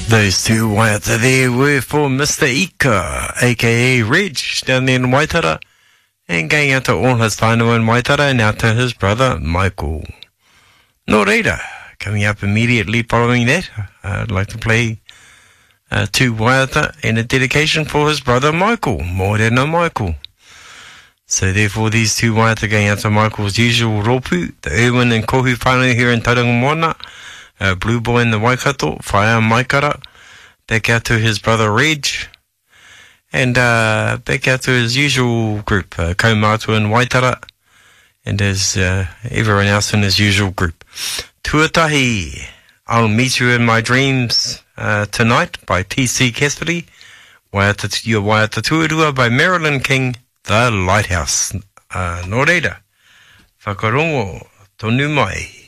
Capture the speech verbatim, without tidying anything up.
Those two waiata there were for Mister Ika, aka Reg, down there in Waitara, and going out to all his whānau in Waitara and out to his brother Michael. Nō reira, coming up immediately following that, I'd like to play uh, two waiata and a dedication for his brother Michael, Mōrena Michael. So therefore these two waiata going out to Michael's usual ropu, the Erwin and Kohu whānau here in Tauranga Moana, Uh, Blue Boy in the Waikato, Whaia Maikara, back out to his brother Reg, and uh, back out to his usual group, uh, Kaumātua in Waitara, and as uh, everyone else in his usual group. Tuatahi, I'll Meet You in My Dreams uh, Tonight by T C Cassidy, Waiata Your Waiata Tuarua by Marilyn King, The Lighthouse. Uh, Nō reira, whakarongo, tonu mai.